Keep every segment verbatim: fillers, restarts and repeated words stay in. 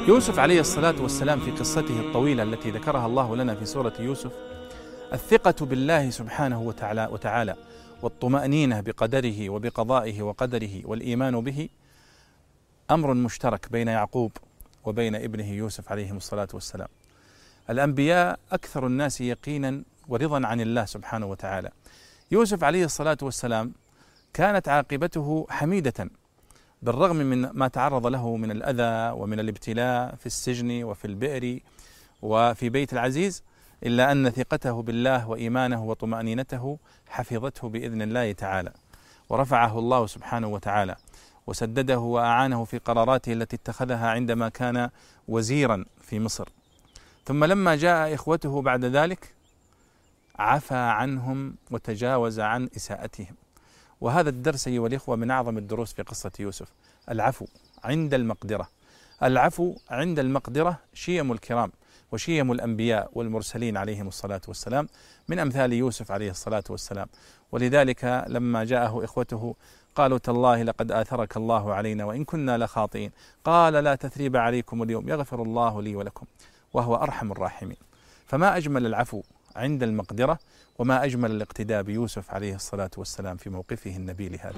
يوسف عليه الصلاة والسلام في قصته الطويلة التي ذكرها الله لنا في سورة يوسف، الثقة بالله سبحانه وتعالى, وتعالى والطمأنينة بقدره وبقضائه وقدره والإيمان به أمر مشترك بين يعقوب وبين ابنه يوسف عليهم الصلاة والسلام. الأنبياء أكثر الناس يقينا ورضا عن الله سبحانه وتعالى. يوسف عليه الصلاة والسلام كانت عاقبته حميدة بالرغم من ما تعرض له من الأذى ومن الابتلاء في السجن وفي البئر وفي بيت العزيز، إلا أن ثقته بالله وإيمانه وطمأنينته حفظته بإذن الله تعالى، ورفعه الله سبحانه وتعالى وسدده وأعانه في قراراته التي اتخذها عندما كان وزيرا في مصر. ثم لما جاء إخوته بعد ذلك عفى عنهم وتجاوز عن إساءتهم. وهذا الدرس أيها الإخوة من أعظم الدروس في قصة يوسف، العفو عند المقدرة. العفو عند المقدرة شيم الكرام وشيم الأنبياء والمرسلين عليهم الصلاة والسلام، من أمثال يوسف عليه الصلاة والسلام. ولذلك لما جاءه إخوته قالوا تالله لقد آثرك الله علينا وإن كنا لخاطئين، قال لا تثريب عليكم اليوم يغفر الله لي ولكم وهو أرحم الراحمين. فما أجمل العفو عند المقدرة، وما أجمل الاقتداء بيوسف عليه الصلاة والسلام في موقفه النبيل هذا.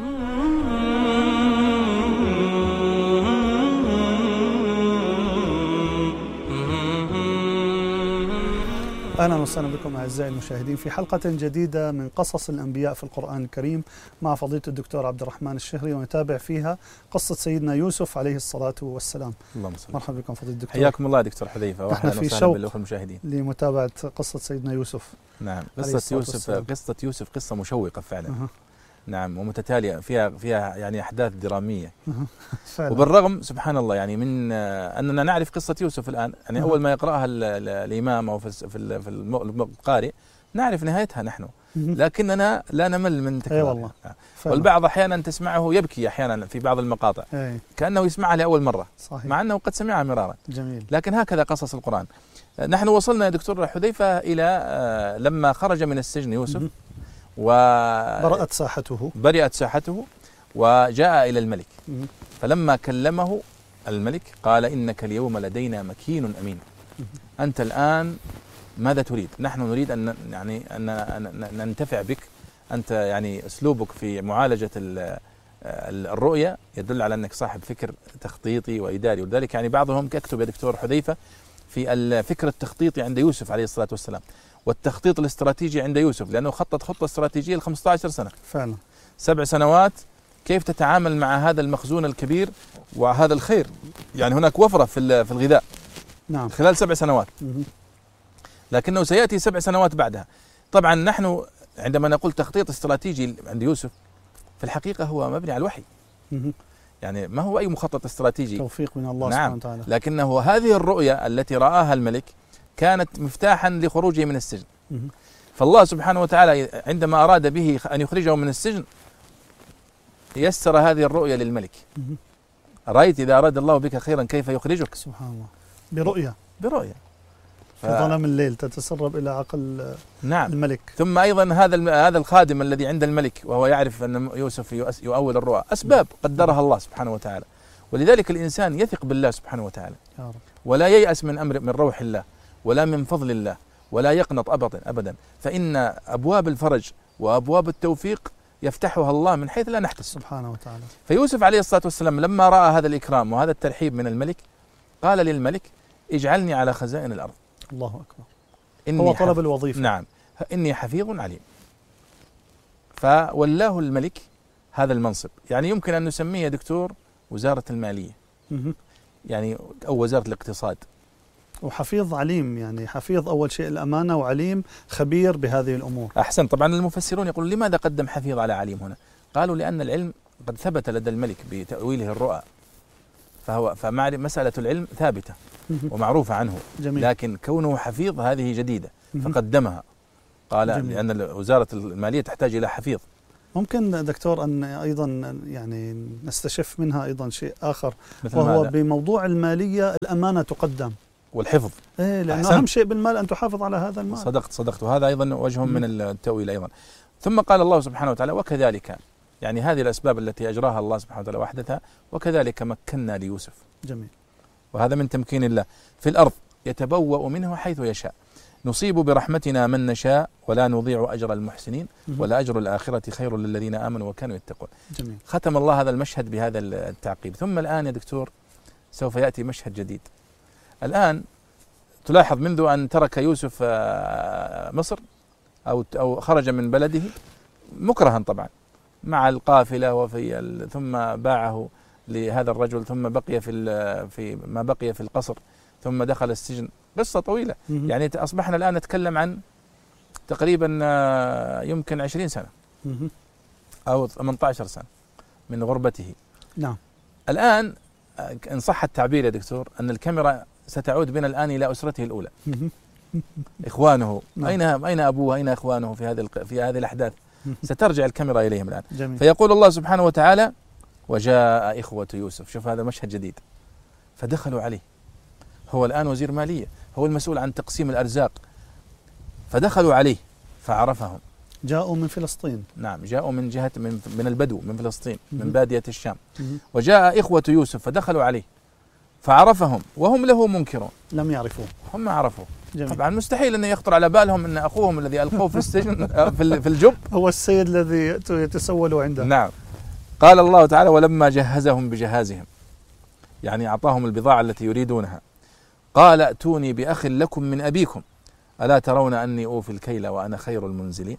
أهلا وسهلا بكم أعزائي المشاهدين في حلقة جديدة من قصص الأنبياء في القرآن الكريم مع فضيلة الدكتور عبد الرحمن الشهري، ونتابع فيها قصة سيدنا يوسف عليه الصلاة والسلام. اللهم صل. مرحبا بكم فضيلة الدكتور. حياكم الله دكتور حذيفة، نحن في شوق المشاهدين لمتابعة قصة سيدنا يوسف. نعم، قصة يوسف والسلام. قصة يوسف قصة مشوقة فعلا. أه. نعم، ومتتالية، فيها فيها يعني أحداث درامية. أه. وبالرغم سبحان الله يعني من أننا نعرف قصة يوسف الآن، يعني أه. أول ما يقرأها الإمام أو في في القارئ نعرف نهايتها نحن، لكننا لا نمل من تكرارها. والله. والبعض أحيانا تسمعه يبكي أحيانا في بعض المقاطع أي. كأنه يسمعها لأول مرة. صحيح. مع أنه قد سمعها مرارا. جميل. لكن هكذا قصص القرآن. نحن وصلنا يا دكتور حذيفة إلى لما خرج من السجن يوسف وبرأت ساحته برئت ساحته وجاء إلى الملك. مم. فلما كلمه الملك قال إنك اليوم لدينا مكين أمين. مم. أنت الآن ماذا تريد؟ نحن نريد أن يعني أن ننتفع بك. أنت يعني أسلوبك في معالجة الرؤية يدل على أنك صاحب فكر تخطيطي وإداري، ولذلك يعني بعضهم يكتب يا دكتور حذيفة في الفكر التخطيطي عند يوسف عليه الصلاة والسلام والتخطيط الاستراتيجي عند يوسف، لأنه خطط خطة استراتيجية ل خمسة عشر سنة فعلا، سبع سنوات، كيف تتعامل مع هذا المخزون الكبير وهذا الخير. يعني هناك وفرة في في الغذاء. نعم. خلال سبع سنوات. مم. لكنه سيأتي سبع سنوات بعدها. طبعا نحن عندما نقول تخطيط استراتيجي عند يوسف في الحقيقة هو مبني على الوحي. مم. يعني ما هو أي مخطط استراتيجي، توفيق من الله. نعم. سبحانه وتعالى. لكنه هذه الرؤية التي رآها الملك كانت مفتاحا لخروجه من السجن. مم. فالله سبحانه وتعالى عندما أراد به أن يخرجه من السجن يسر هذه الرؤية للملك. مم. رأيت إذا أراد الله بك خيرا كيف يخرجك؟ سبحان الله، برؤية برؤية في ف... ظلام الليل تتسرب إلى عقل نعم. الملك. ثم أيضا هذا هذا الخادم الذي عند الملك وهو يعرف أن يوسف يؤول الرؤى، أسباب قدرها الله سبحانه وتعالى. ولذلك الإنسان يثق بالله سبحانه وتعالى يا رب. ولا ييأس من أمر من روح الله ولا من فضل الله ولا يقنط أبدا أبدا، فإن أبواب الفرج وأبواب التوفيق يفتحها الله من حيث لا نحتسب سبحانه وتعالى. فيوسف عليه الصلاة والسلام لما رأى هذا الإكرام وهذا الترحيب من الملك قال للملك اجعلني على خزائن الأرض. الله أكبر. إني هو طلب حف... الوظيفة. نعم، إني حفيظ عليم. فولاه الملك هذا المنصب، يعني يمكن أن نسميه يا دكتور وزارة المالية. مه. يعني أو وزارة الاقتصاد. وحفيظ عليم، يعني حفيظ أول شيء الأمانة، وعليم خبير بهذه الأمور. أحسن. طبعا المفسرون يقولون لماذا قدم حفيظ على عليم هنا؟ قالوا لأن العلم قد ثبت لدى الملك بتأويله الرؤى، فهو فمسألة العلم ثابتة ومعروفة عنه. جميل. لكن كونه حفيظ هذه جديدة فقدمها. قال جميل. لأن وزارة المالية تحتاج إلى حفيظ. ممكن دكتور أن أيضا يعني نستشف منها أيضا شيء آخر، مثل وهو ماذا؟ بموضوع المالية الأمانة تقدم والحفظ. إيه، لأنه أهم شيء بالمال أن تحافظ على هذا المال. صدقت صدقت وهذا أيضا وجه من التأويل أيضا. ثم قال الله سبحانه وتعالى وكذلك، يعني هذه الأسباب التي أجراها الله سبحانه وتعالى وحدثها، وكذلك مكنا ليوسف. جميل. وهذا من تمكين الله في الأرض يتبوأ منه حيث يشاء نصيب برحمتنا من نشاء ولا نضيع أجر المحسنين ولا أجر الآخرة خير للذين آمنوا وكانوا يتقون. جميل. ختم الله هذا المشهد بهذا التعقيب. ثم الآن يا دكتور سوف يأتي مشهد جديد. الآن تلاحظ منذ أن ترك يوسف مصر أو أو خرج من بلده مكرها طبعا مع القافلة وفي ثم باعه لهذا الرجل ثم بقي في في ما بقي في القصر ثم دخل السجن، قصة طويلة. يعني أصبحنا الآن نتكلم عن تقريبا يمكن عشرين سنة أو ثمانية عشر سنة من غربته. نعم. الآن إن صح التعبير يا دكتور أن الكاميرا ستعود بنا الآن إلى أسرته الأولى. إخوانه نعم. أين أين أبوه أين إخوانه في هذه في هذه الأحداث؟ سترجع الكاميرا إليهم الآن. جميل. فيقول الله سبحانه وتعالى وجاء إخوة يوسف. شوف هذا مشهد جديد. فدخلوا عليه، هو الآن وزير مالية، هو المسؤول عن تقسيم الأرزاق، فدخلوا عليه فعرفهم. جاءوا من فلسطين. نعم، جاءوا من جهة من من البدو من فلسطين من بادية الشام. وجاء إخوة يوسف فدخلوا عليه فعرفهم وهم له منكرون. لم يعرفوه. هم ما عرفوه. جميل. طبعا مستحيل أن يخطر على بالهم أن أخوهم الذي ألقوه في السجن في الجب هو السيد الذي يتسول عنده. نعم. قال الله تعالى ولما جهزهم بجهازهم، يعني أعطاهم البضاعة التي يريدونها، قال ائتوني بأخ لكم من أبيكم ألا ترون أني أوفي الكيل وأنا خير المنزلين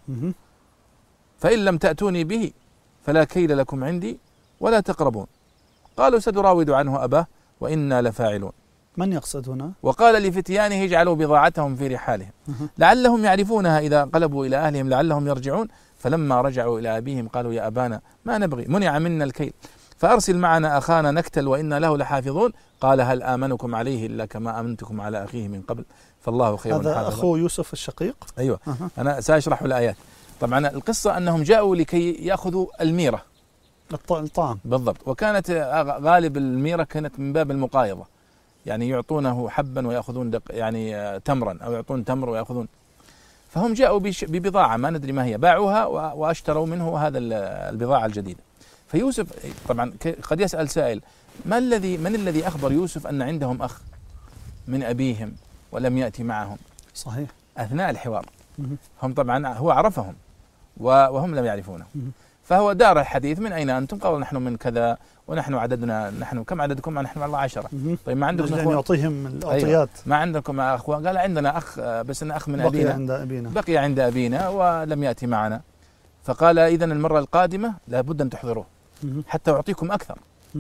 فإن لم تأتوني به فلا كيل لكم عندي ولا تقربون. قالوا سنراود عنه أباه وإنا لفاعلون. من يقصد هنا؟ وقال لفتيانه اجعلوا بضاعتهم في رحالهم لعلهم يعرفونها إذا انقلبوا إلى أهلهم لعلهم يرجعون فلما رجعوا إلى أبيهم قالوا يا أبانا ما نبغي منع منا الكيل فأرسل معنا أخانا نكتل وإنا له لحافظون. قال هل آمنكم عليه إلا كما آمنتكم على أخيه من قبل فالله خير حافظا. هذا أخو يوسف الشقيق؟ أيوة. أه. أنا سأشرح الآيات. طبعا القصة أنهم جاءوا لكي يأخذوا الميرة الطعام بالضبط، وكانت غالب الميرة كانت من باب المقايضة، يعني يعطونه حبا ويأخذون دق يعني تمرا أو يعطون تمر ويأخذون. فهم جاءوا ببضاعة ما ندري ما هي، باعوها واشتروا منه هذا البضاعة الجديدة. فيوسف طبعا قد يسأل سائل ما الذي من الذي أخبر يوسف أن عندهم أخ من أبيهم ولم يأتي معهم؟ صحيح. أثناء الحوار هم طبعا هو عرفهم وهم لم يعرفونه، فهو دار الحديث من أين أنتم؟ قالوا نحن من كذا ونحن عددنا نحن كم عددكم؟ نحن والله عشرة. طيب ما عندكم أخوان؟ يعطيهم الأعطيات. أيوة. ما عندكم أخوان؟ قال عندنا أخ بس إن أخ من بقي أبينا عند أبينا بقي عند أبينا ولم يأتي معنا. فقال إذن المرة القادمة لابد أن تحضروه حتى أعطيكم أكثر،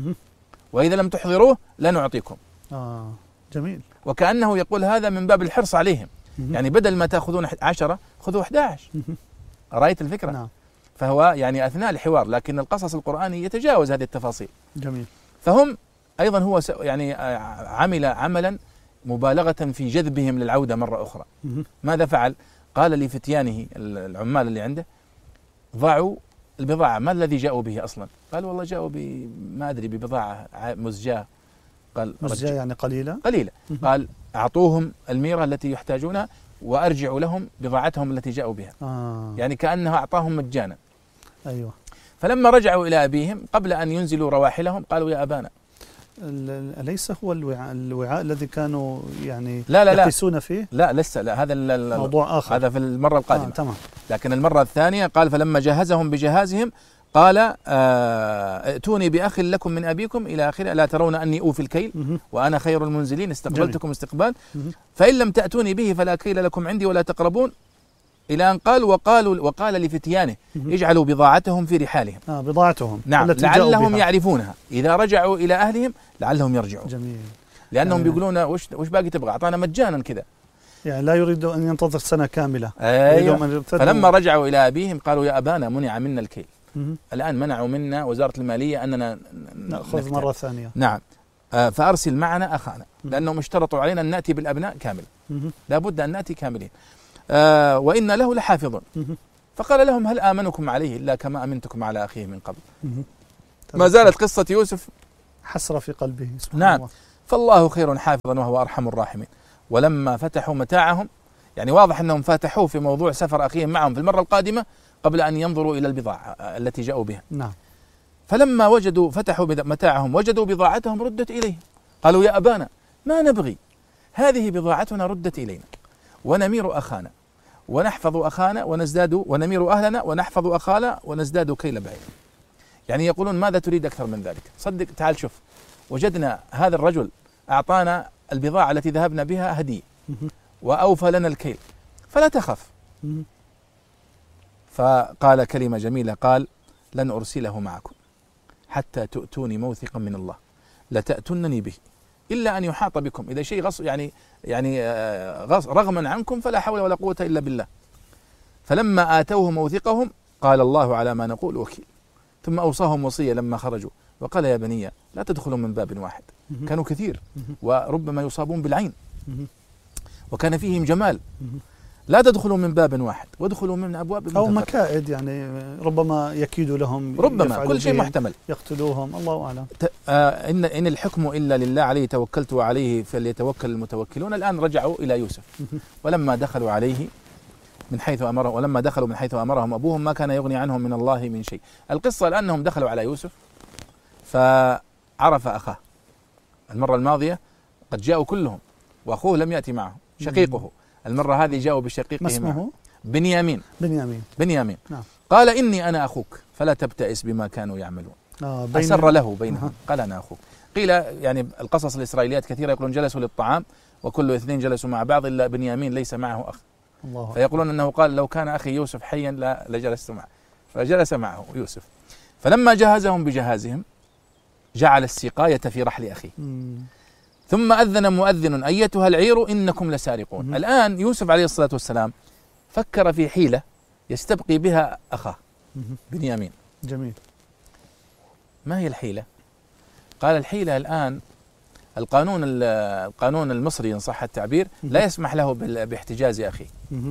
وإذا لم تحضروه لا نعطيكم. آه جميل. وكأنه يقول هذا من باب الحرص عليهم، يعني بدل ما تأخذون عشرة خذوا أحد عشر. رأيت الفكرة؟ نعم. فهو يعني أثناء الحوار، لكن القصص القرآني يتجاوز هذه التفاصيل. جميل. فهم أيضا هو يعني عمل عملا مبالغة في جذبهم للعودة مرة أخرى. ماذا فعل؟ قال لفتيانه العمال اللي عنده ضعوا البضاعة. ما الذي جاءوا به أصلا؟ قال والله جاءوا بما أدري ببضاعة مزجاة. قال مزجاة يعني قليلة قليلة. قال أعطوهم الميرة التي يحتاجونها وأرجعوا لهم بضاعتهم التي جاءوا بها. آه. يعني كأنها أعطاهم مجانا. أيوة. فلما رجعوا إلى أبيهم قبل أن ينزلوا رواحلهم قالوا يا أبانا. أليس هو الوعاء, الوعاء الذي كانوا يعني لا لا يقيسون فيه؟ لا لسه لا، هذا موضوع آخر، هذا في المرة القادمة. آه تمام. لكن المرة الثانية قال فلما جهزهم بجهازهم قال ائتوني بأخ لكم من أبيكم إلى آخره ألا ترون أني أوفي الكيل وأنا خير المنزلين استقبلتكم استقبال فإن لم تأتوني به فلا كيل لكم عندي ولا تقربون إلى أن قال وقالوا وقال لفتيانه اجعلوا بضاعتهم في رحالهم. آه بضاعتهم نعم لعلهم يعرفونها إذا رجعوا إلى أهلهم لعلهم يرجعون. جميل. لأنهم يعني بيقولون وش وش باقي تبغى؟ أعطانا مجانا كذا، يعني لا يريد أن ينتظر سنة كاملة. أيوة. فلما رجعوا إلى أبيهم قالوا يا أبانا منع منا الكيل. الآن منعوا منا وزارة المالية أننا نأخذ مرة ثانية. نعم. آه فأرسل معنا أخانا لأنهم اشترطوا علينا أن نأتي بالأبناء كامل، لابد أن نأتي كاملين. آه وإنا له لحافظون. فقال لهم هل آمنكم عليه إلا كما أمنتكم على أخيه من قبل. ما زالت قصة يوسف حسرة في قلبه. نعم الله. فالله خير حافظا وهو أرحم الراحمين. ولما فتحوا متاعهم، يعني واضح أنهم فتحوه في موضوع سفر أخيهم معهم في المرة القادمة قبل أن ينظروا إلى البضاعة التي جاءوا بها. نعم. فلما وجدوا فتحوا متاعهم وجدوا بضاعتهم ردت إليهم قالوا يا أبانا ما نبغي، هذه بضاعتنا ردت إلينا ونمير أخانا ونحفظ أخانا ونزداد ونمير أهلنا ونحفظ أخانا ونزداد كيل بعير. يعني يقولون ماذا تريد أكثر من ذلك؟ صدق تعال شوف، وجدنا هذا الرجل أعطانا البضاعة التي ذهبنا بها هدية وأوفى لنا الكيل فلا تخف. فقال كلمة جميلة، قال لن أرسله معكم حتى تؤتوني موثقا من الله لتأتونني به إلا أن يحاط بكم، إذا شيء غص يعني يعني غص رغما عنكم فلا حول ولا قوة إلا بالله. فلما آتوه موثقهم قال الله على ما نقول وكيل. ثم أوصاهم وصية لما خرجوا وقال يا بني لا تدخلوا من باب واحد، كانوا كثير وربما يصابون بالعين وكان فيهم جمال، لا تدخلوا من باب واحد وادخلوا من أبواب أو مكائد، يعني ربما يكيدوا لهم، ربما كل شيء محتمل، يقتلوهم، الله أعلم. آه إن إن الحكم إلا لله عليه توكلت وعليه فليتوكل المتوكلون. الآن رجعوا إلى يوسف ولما دخلوا عليه من حيث أمرهم ولما دخلوا من حيث أمرهم أبوهم ما كان يغني عنهم من الله من شيء. القصة لأنهم دخلوا على يوسف فعرف أخاه. المرة الماضية قد جاءوا كلهم وأخوه لم يأتي معه شقيقه، المرة هذه جاءوا بشقيقه ما اسمه؟ بنيامين. بنيامين بنيامين نعم. قال إني أنا أخوك فلا تبتئس بما كانوا يعملون. آه أسر له بينهم قال أنا أخوك. قيل يعني القصص الإسرائيليات كثيرة يقولون جلسوا للطعام وكل اثنين جلسوا مع بعض إلا بنيامين ليس معه أخ، الله فيقولون أنه قال لو كان أخي يوسف حيا لا لجلست معه، فجلس معه يوسف. فلما جهزهم بجهازهم جعل السقاية في رحل أخيه ثم أذن مؤذن أيتها العير إنكم لسارقون. الآن يوسف عليه الصلاة والسلام فكر في حيلة يستبقي بها أخاه بنيامين. جميل. ما هي الحيلة؟ قال الحيلة الآن القانون القانون المصري إن صح التعبير لا يسمح له باحتجاز أخيه،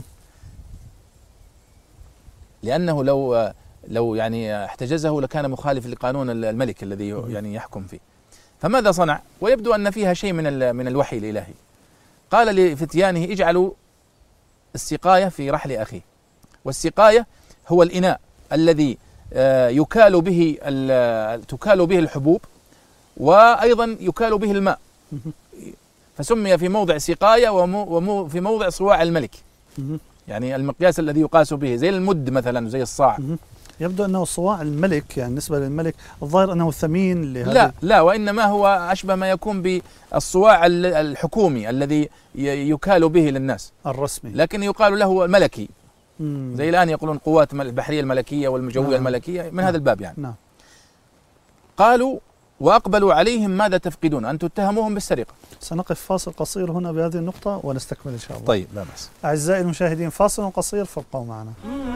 لأنه لو لو يعني احتجزه لكان مخالف لقانون الملك الذي يعني يحكم فيه. فماذا صنع؟ ويبدو أن فيها شيء من من الوحي الإلهي. قال لفتيانه اجعلوا السقاية في رحل أخيه، والسقاية هو الإناء الذي يكال به تكال به الحبوب وأيضا يكال به الماء، فسمي في موضع سقاية وفي موضع صواع الملك، يعني المقياس الذي يقاس به زي المد مثلا زي الصاع. يبدو أنه صواع الملك يعني بالنسبة للملك الظاهر أنه ثمين لهذا. لا لا وإنما هو أشبه ما يكون بالصواع الحكومي الذي يكال به للناس الرسمي، لكن يقال له ملكي. مم. زي الآن يقولون قوات البحرية الملكية والمجوية نعم. الملكية من نعم. هذا الباب يعني نعم. قالوا وأقبلوا عليهم ماذا تفقدون أن تتهموهم بالسرقة. سنقف فاصل قصير هنا بهذه النقطة ونستكمل إن شاء الله. طيب لا بأس. أعزائي المشاهدين فاصل قصير فابقوا معنا.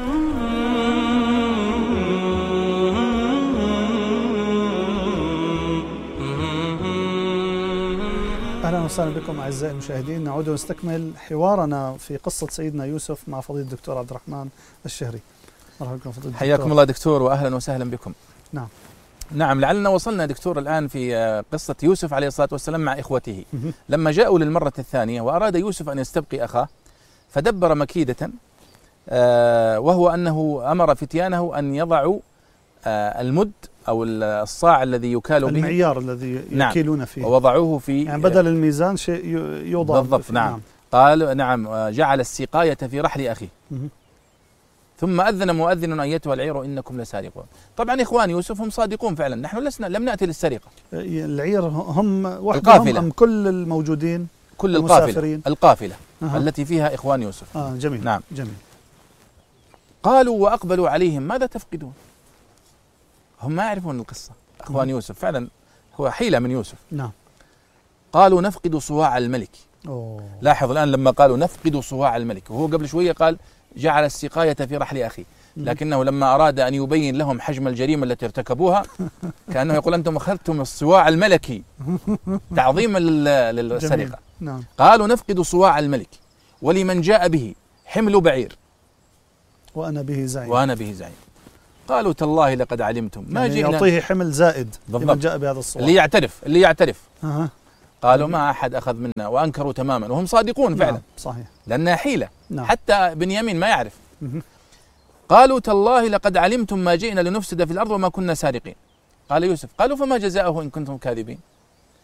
أهلا وسهلا بكم أعزائي المشاهدين، نعود ونستكمل حوارنا في قصة سيدنا يوسف مع فضيلة الدكتور عبد الرحمن الشهري. مرحبا بكم فضيلة الدكتور. حياكم الله دكتور وأهلا وسهلا بكم. نعم نعم لعلنا وصلنا دكتور الآن في قصة يوسف عليه الصلاة والسلام مع إخوته لما جاءوا للمرة الثانية وأراد يوسف أن يستبقي أخاه فدبر مكيدة وهو أنه أمر فتيانه أن يضعوا المد أو الصاع الذي يكال به، المعيار الذي يكيلون فيه، ووضعوه في يعني بدل الميزان شيء يوضع بالضبط. نعم. نعم قال نعم جعل السقاية في رحل أخيه ثم أذن مؤذن أيتها العير إنكم لسارقون. طبعا إخوان يوسف هم صادقون فعلا، نحن لسنا لم نأتي للسرقة. العير هم وحدهم أم كل الموجودين؟ كل القافلة القافلة أه. التي فيها إخوان يوسف. آه جميل. نعم جميل. قالوا وأقبلوا عليهم ماذا تفقدون؟ هم ما يعرفون القصة أخوان م. يوسف فعلا هو حيلة من يوسف. نعم. قالوا نفقد صواع الملك. أوه. لاحظ الآن لما قالوا نفقد صواع الملك وهو قبل شوية قال جعل السقاية في رحل أخي، لكنه لما أراد أن يبين لهم حجم الجريمة التي ارتكبوها كأنه يقول أنتم أخذتم الصواع الملكي تعظيما للسرقة. نعم. قالوا نفقد صواع الملك ولمن جاء به حمل بعير وأنا به زعيم وأنا به زعيم. قالوا تالله لقد علمتم ما يعني جئنا يعطيه حمل زائد لمن جاء بهذا الصواع اللي يعترف اللي يعترف أه. قالوا ما أحد أخذ منا وأنكروا تماما وهم صادقون فعلا. نعم. صحيح لأنها حيلة. نعم. حتى بنيامين ما يعرف. قالوا تالله لقد علمتم ما جئنا لنفسد في الأرض وما كنا سارقين. قال يوسف قالوا فما جزاؤه إن كنتم كاذبين.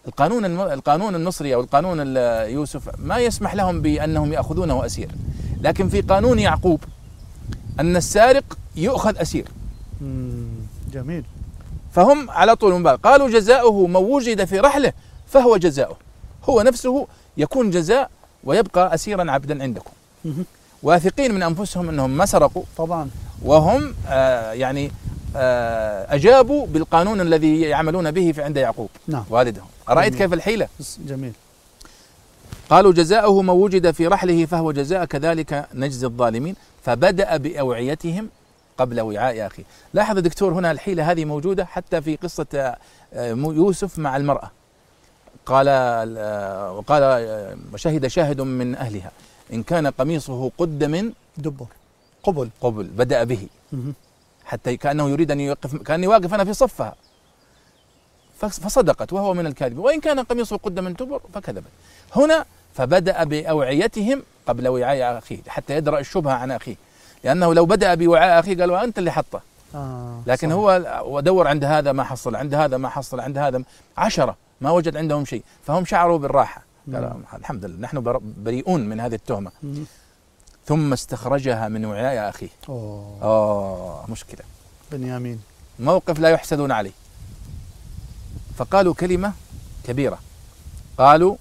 القانون القانون المصري أو القانون يوسف ما يسمح لهم بأنهم يأخذونه أسير، لكن في قانون يعقوب أن السارق يؤخذ أسير. جميل. فهم على طول مبالغ قالوا جزاؤه ما وجد في رحله فهو جزاؤه، هو نفسه يكون جزاء ويبقى أسيرا عبدا عندكم. واثقين من أنفسهم أنهم ما سرقوا طبعا، وهم آه يعني آه أجابوا بالقانون الذي يعملون به في عند يعقوب نعم. والدهم. أرأيت كيف الحيلة؟ جميل. قالوا جزاؤه ما وجد في رحله فهو جزاء كذلك نجزي الظالمين، فبدأ بأوعيتهم قبل وعاء أخيه. لاحظ دكتور هنا الحيلة هذه موجودة حتى في قصة يوسف مع المرأة. قال وقال وشهد شاهد من أهلها إن كان قميصه قد من دبر قبل قبل بدأ به، حتى كأنه يريد أن يوقف، كأني واقف أنا في صفها، فصدقت وهو من الكاذب، وإن كان قميصه قد من دبر فكذبت. هنا فبدأ بأوعيتهم قبل وعاء أخيه حتى يدرأ الشبهة عن أخيه، لأنه لو بدأ بوعاء أخيه قالوا أنت اللي حطه. آه لكن صحيح. هو ودور عند هذا ما حصل، عند هذا ما حصل، عند هذا عشرة ما وجد عندهم شيء، فهم شعروا بالراحة. قالوا الحمد لله نحن بريئون من هذه التهمة. مم. ثم استخرجها من وعاء أخيه. أوه. أوه مشكلة. بنيامين موقف لا يحسدون عليه. فقالوا كلمة كبيرة، قالوا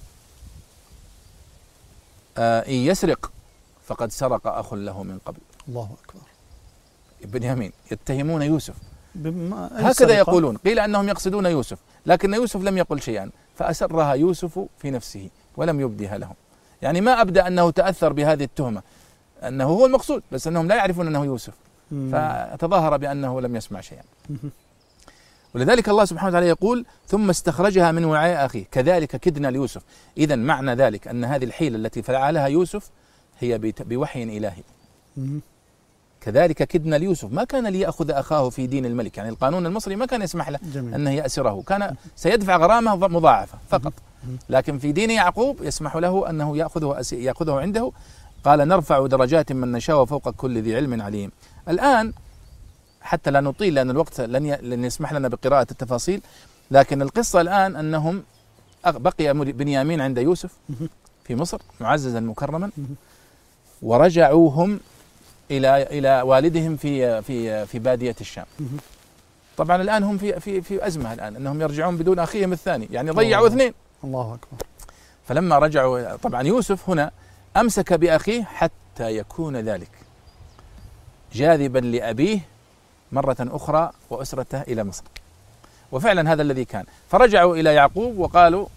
آه إن يسرق فقد سرق أخ له من قبل. الله أكبر. بنيامين يتهمون يوسف هكذا سرقة؟ يقولون، قيل أنهم يقصدون يوسف، لكن يوسف لم يقل شيئا، فأسرها يوسف في نفسه ولم يبدها لهم. يعني ما أبدأ أنه تأثر بهذه التهمة أنه هو المقصود، بس أنهم لا يعرفون أنه يوسف، فتظاهر بأنه لم يسمع شيئا. ولذلك الله سبحانه وتعالى يقول ثم استخرجها من وعاء أخيه كذلك كدنا ليوسف. إذن معنى ذلك أن هذه الحيلة التي فعلها يوسف هي بوحي إلهي. كذلك كدنا ليوسف، ما كان ليأخذ أخاه في دين الملك، يعني القانون المصري ما كان يسمح له جميل. أنه يأسره، كان سيدفع غرامة مضاعفة فقط، لكن في دين يعقوب يسمح له أنه يأخذه, يأخذه عنده. قال نرفع درجات من نشاء وفوق كل ذي علم عليم. الآن حتى لا نطيل لأن الوقت لن, ي... لن يسمح لنا بقراءة التفاصيل، لكن القصة الآن أنهم بقي بنيامين عند يوسف في مصر معززا مكرما، ورجعوهم إلى إلى والدهم في في في بادية الشام. طبعا الآن هم في في في أزمة الآن أنهم يرجعون بدون أخيهم الثاني، يعني ضيعوا اثنين. الله أكبر. فلما رجعوا طبعا يوسف هنا أمسك بأخيه حتى يكون ذلك جاذبا لأبيه مرة أخرى وأسرته إلى مصر، وفعلا هذا الذي كان. فرجعوا إلى يعقوب وقالوا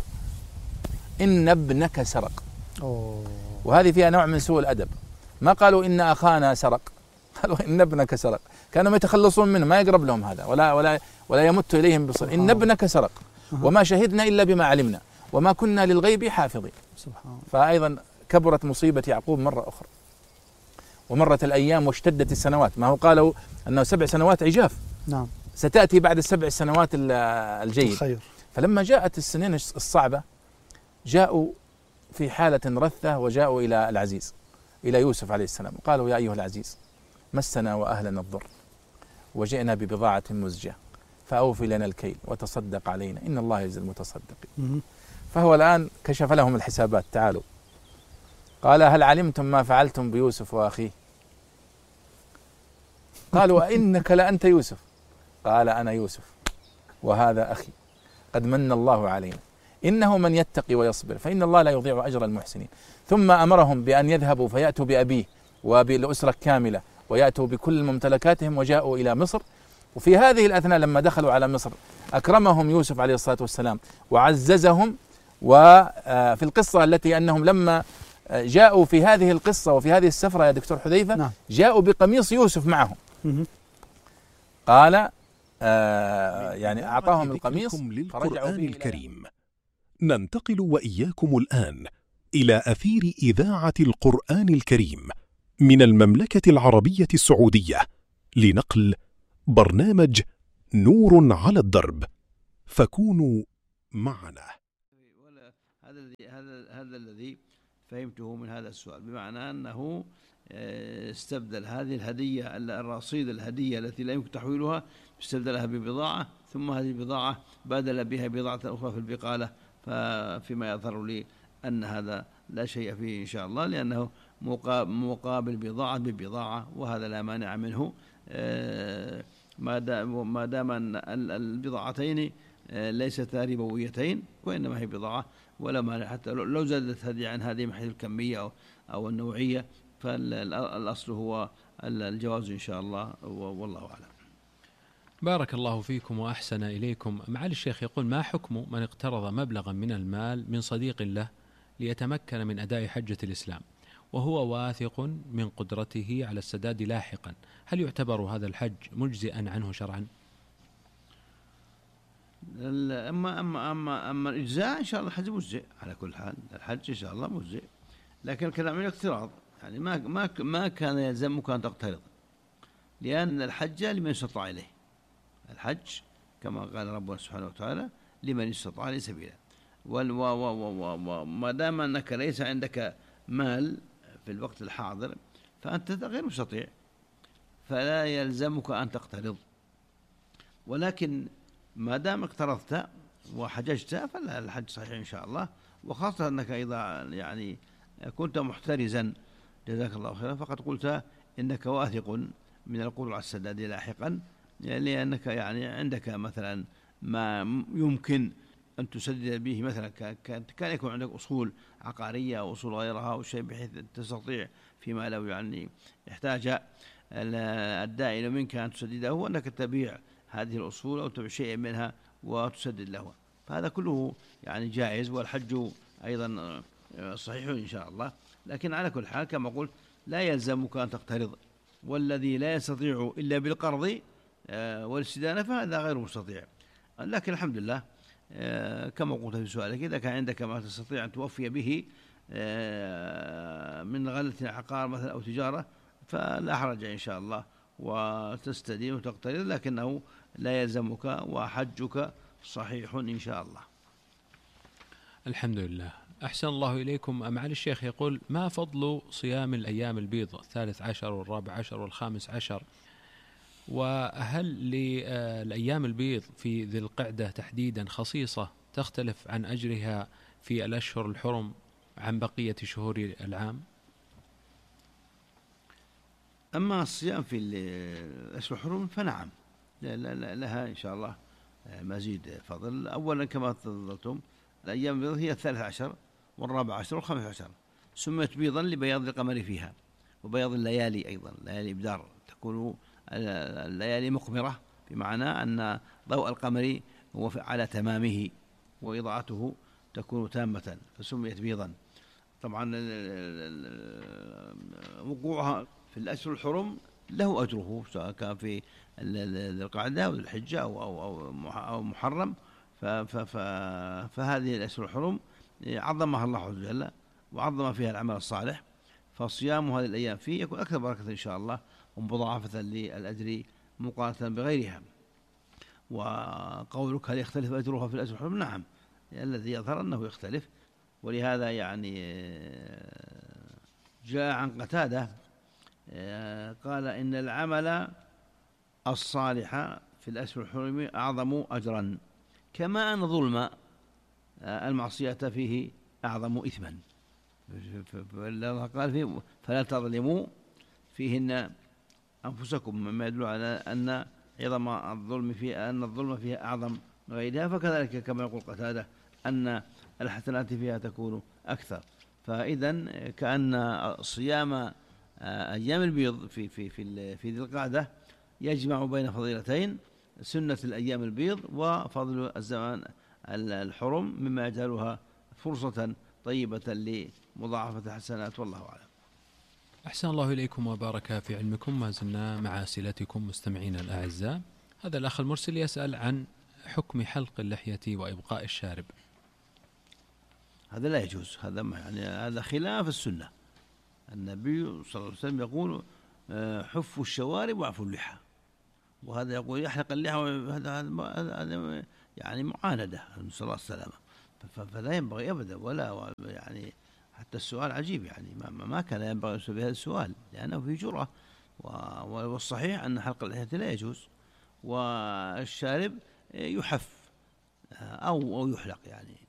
إن ابنك سرق. أوه. وهذه فيها نوع من سوء الأدب، ما قالوا إن أخانا سرق، قالوا إن ابنك سرق، كانوا يتخلصون منه، ما يقرب لهم هذا ولا ولا ولا يمت إليهم بصر. إن ابنك سرق وما شهدنا إلا بما علمنا وما كنا للغيب حافظين. سبحان. فأيضا كبرت مصيبة يعقوب مرة أخرى، ومرت الأيام واشتدت السنوات. ما هو قالوا أنه سبع سنوات عجاف، نعم، ستأتي بعد السبع سنوات الجيد الخير. فلما جاءت السنين الصعبة جاءوا في حالة رثة وجاءوا إلى العزيز إلى يوسف عليه السلام، قالوا يا أيها العزيز مسنا وأهلنا الضر وجئنا ببضاعة مزجة فأوفي لنا الكيل وتصدق علينا إن الله يجزي المتصدقين. فهو الآن كشف لهم الحسابات، تعالوا. قال هل علمتم ما فعلتم بيوسف وأخيه؟ قالوا أئنك لأنت يوسف؟ قال أنا يوسف وهذا أخي قد من الله علينا إنه من يتقي ويصبر فإن الله لا يضيع أجر المحسنين. ثم أمرهم بأن يذهبوا فيأتوا بأبيه وبالأسرة كاملة ويأتوا بكل ممتلكاتهم وجاءوا إلى مصر. وفي هذه الأثناء لما دخلوا على مصر أكرمهم يوسف عليه الصلاة والسلام وعززهم. وفي القصة التي أنهم لما جاءوا في هذه القصة وفي هذه السفرة يا دكتور حذيفة نعم. جاءوا بقميص يوسف معهم. قال آه يعني أعطاهم القميص للقرآن الكريم. ننتقل وإياكم الآن إلى أثير إذاعة القرآن الكريم من المملكة العربية السعودية لنقل برنامج نور على الدرب، فكونوا معنا. هذا هذا هذا الذي فهمته من هذا السؤال، بمعنى أنه استبدل هذه الهدية الرصيد الهدية التي لا يمكن تحويلها، استبدلها ببضاعة ثم هذه البضاعة بدل بها بضاعة أخرى في البقالة، ففيما يظهر لي أن هذا لا شيء فيه إن شاء الله، لأنه مقابل بضاعة ببضاعة، وهذا لا مانع منه ما دام أن البضاعتين ليستا ربويتين، وإنما هي بضاعة ولا مانع حتى لو زادت هذه عن هذه من حيث الكمية أو النوعية، فالأصل هو الجواز إن شاء الله، والله أعلم. بارك الله فيكم وأحسن إليكم. معالي الشيخ يقول: ما حكم من اقترض مبلغا من المال من صديق له ليتمكن من أداء حجة الإسلام وهو واثق من قدرته على السداد لاحقا، هل يعتبر هذا الحج مجزئا عنه شرعا؟ أما أما أما أما الإجزاء إن شاء الله الحج مجزئ على كل حال، الحج إن شاء الله مجزئ، لكن الكلام عن الاقتراض يعني ما ما ما كان يلزمك أن تقترض، لأن الحج لمن استطاع إليه، الحج كما قال ربنا سبحانه وتعالى لمن استطاع إليه سبيلا، وما دام أنك ليس عندك مال في الوقت الحاضر فأنت غير مستطيع، فلا يلزمك أن تقترض، ولكن ما دام اقترضت وحججت فالحج صحيح إن شاء الله، وخاصة أنك إذا يعني كنت محترزا جزاك الله خيرا فقد قلت إنك واثق من القدرة على السداد لاحقا، لأنك يعني عندك مثلا ما يمكن أن تسدد به، مثلا كان يكون عندك أصول عقارية أو أصول غيرها أو شيء بحيث تستطيع فيما لو يعني احتاج الدائن منك أن تسدده، وأنك تبيع هذه الأصول أو تبيع شيء منها وتسدد له، فهذا كله يعني جائز، والحج أيضا صحيح إن شاء الله. لكن على كل حال كما قلت لا يلزمك أن تقترض، والذي لا يستطيع إلا بالقرض والاستدانة فهذا غير مستطيع، لكن الحمد لله كما قلت في سؤالك إذا كان عندك ما تستطيع أن توفي به من غلة عقار مثلا أو تجارة فلا حرج إن شاء الله، وتستدين وتقترض، لكنه لا يلزمك وحجك صحيح إن شاء الله. الحمد لله. أحسن الله إليكم. معالي الشيخ يقول: ما فضل صيام الأيام البيض الثالث عشر والرابع عشر والخامس عشر، وهل للأيام البيض في ذي القعدة تحديدا خصيصة تختلف عن أجرها في الأشهر الحرم عن بقية شهور العام؟ أما الصيام في الأشهر الحرم فنعم لها إن شاء الله مزيد فضل. أولا كما تفضلتم الأيام البيض هي الثالث عشر والرابع عشر والخامس عشر، سميت بيضا لبياض القمر فيها وبياض الليالي أيضا، ليالي إبدار تكون الليالي مقمرة، بمعنى أن ضوء القمر هو على تمامه وإضاءته تكون تامة فسميت بيضا. طبعا وقوعها في الأشهر الحرم له أجره سواء كان في ذي القعدة أو الحجة أو, أو, أو محرم، فهذه الأشهر الحرم عظمها الله عز وجل وعظم فيها العمل الصالح، فصيام هذه الأيام فيه يكون أكثر بركة إن شاء الله ومضاعفة للأجر مقارنة بغيرها. وقولك هل يختلف أجرها في الأشهر الحرم؟ نعم، الذي يظهر أنه يختلف، ولهذا يعني جاء عن قتادة قال إن العمل الصالح في الأشهر الحرم أعظم أجرا، كما أن ظلم المعصية فيه أعظم إثما، قال فيه فلا تظلموا فيهن أنفسكم، مما يدل على أن عظم الظلم فيه أن الظلم فيها أعظم من غيرها، فكذلك كما يقول قتادة أن الحسنات فيها تكون أكثر. فإذا كأن صيام أيام البيض في في في في ذي القعدة يجمع بين فضيلتين، سنة الأيام البيض وفضل الزمان الحرم، مما يجعلها فرصة طيبة لمضاعفة الحسنات، والله أعلم. أحسن الله إليكم وبارك في علمكم. ما زلنا مع أسئلتكم مستمعينا الأعزاء. هذا الأخ المرسل يسأل عن حكم حلق اللحية وإبقاء الشارب. هذا لا يجوز، هذا يعني هذا خلاف السنة. النبي صلى الله عليه وسلم يقول حفوا الشوارب وعفوا اللحى، وهذا يقول يحلق اللحى، هذا هذا يعني معاندة نسأل الله السلامة، فلا ينبغي أبدا، ولا يعني حتى السؤال عجيب، يعني ما, ما كان ينبغي بهذا السؤال لأنه فيه جرأة، والصحيح أن حلق اللحية لا يجوز، والشارب يحف أو أو يحلق يعني.